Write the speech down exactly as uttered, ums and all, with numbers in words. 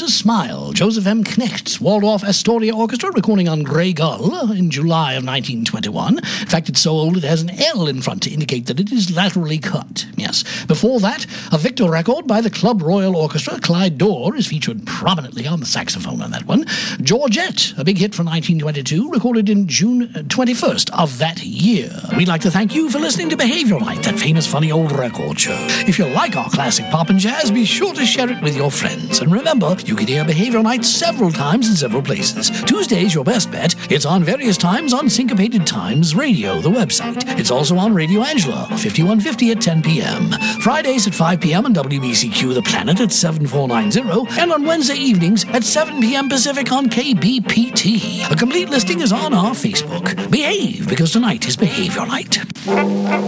Mother's Smile, Joseph M. Knecht's Waldorf Astoria Orchestra, recording on Grey Gull in July of nineteen twenty-one. In fact, it's so old it has an L in front to indicate that it is laterally cut. Yes. Before that, a Victor record by the Club Royal Orchestra. Clyde Dorr is featured prominently on the saxophone on that one. Georgette, a big hit from nineteen twenty-two, recorded in June twenty-first of that year. We'd like to thank you for listening to Behavior Night, that famous funny old record show. If you like our classic pop and jazz, be sure to share it with your friends. And remember, you can hear Behavior Night several times in several places. Tuesday's your best bet. It's on various times on Syncopated Times Radio, the website. It's also on Radio Angela, fifty-one fifty at ten p.m. Fridays at five p.m. on W B C Q The Planet at seven four nine zero, and on Wednesday evenings at seven p.m. Pacific on K B P T. A complete listing is on our Facebook. Behave, because tonight is Behavior Night.